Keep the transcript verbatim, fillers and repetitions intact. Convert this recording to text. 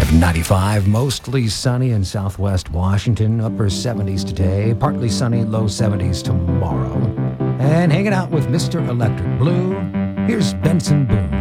of ninety-five, mostly sunny in southwest Washington, upper seventies today, partly sunny, low seventies tomorrow. And hanging out with Mister Electric Blue, here's Benson Boone.